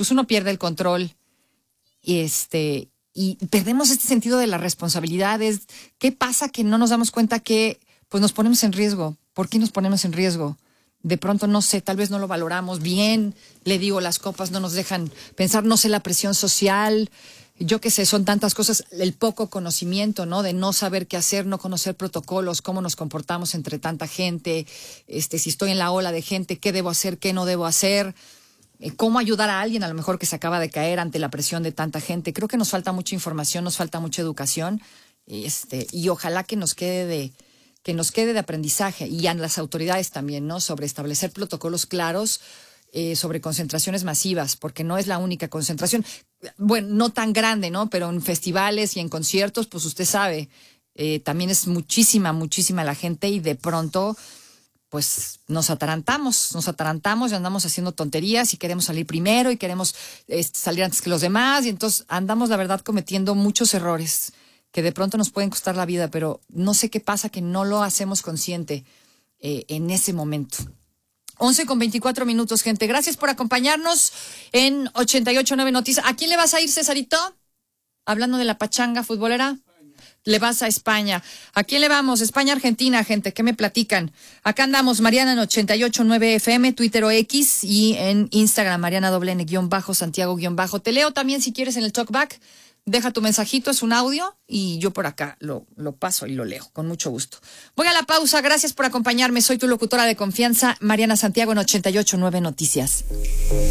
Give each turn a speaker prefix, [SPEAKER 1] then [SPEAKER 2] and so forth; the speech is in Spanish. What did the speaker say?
[SPEAKER 1] pues uno pierde el control y perdemos este sentido de las responsabilidades. ¿Qué pasa que no nos damos cuenta que pues nos ponemos en riesgo? ¿Por qué nos ponemos en riesgo? De pronto, no sé, tal vez no lo valoramos bien. Le digo, las copas no nos dejan pensar, no sé, la presión social, yo qué sé, son tantas cosas, el poco conocimiento, ¿no? De no saber qué hacer, no conocer protocolos, cómo nos comportamos entre tanta gente, si estoy en la ola de gente, qué debo hacer, qué no debo hacer, cómo ayudar a alguien a lo mejor que se acaba de caer ante la presión de tanta gente. Creo que nos falta mucha información, nos falta mucha educación, y ojalá que nos quede de aprendizaje, y a las autoridades también, ¿no? Sobre establecer protocolos claros, sobre concentraciones masivas, porque no es la única concentración. Bueno, no tan grande, ¿no? Pero en festivales y en conciertos, pues usted sabe, también es muchísima la gente y de pronto, pues nos atarantamos y andamos haciendo tonterías y queremos salir primero y queremos salir antes que los demás y entonces andamos, la verdad, cometiendo muchos errores que de pronto nos pueden costar la vida, pero no sé qué pasa que no lo hacemos consciente en ese momento. 11:24, gente. Gracias por acompañarnos en 88.9 Noticias. ¿A quién le vas a ir, Cesarito? Hablando de la pachanga futbolera. Le vas a España. ¿A quién le vamos? España-Argentina, gente. ¿Qué me platican? Acá andamos, Mariana en 88.9 FM, Twitter o X, y en Instagram, Mariana _Santiago _ Te leo también si quieres en el talkback. Deja tu mensajito, es un audio, y yo por acá lo paso y lo leo, con mucho gusto. Voy a la pausa, gracias por acompañarme. Soy tu locutora de confianza, Mariana Santiago en 88.9 Noticias.